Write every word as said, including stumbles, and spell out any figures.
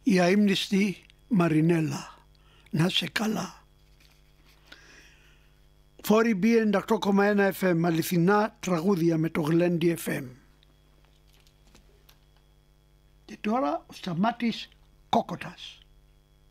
η αείμνηστη Μαρινέλα. Να σε καλά. φορ μπι ενενήντα οκτώ κόμμα ένα εφ εμ, αληθινά τραγούδια με το Γλέντι εφ εμ. Και τώρα ο Σταμάτης Κόκοτας.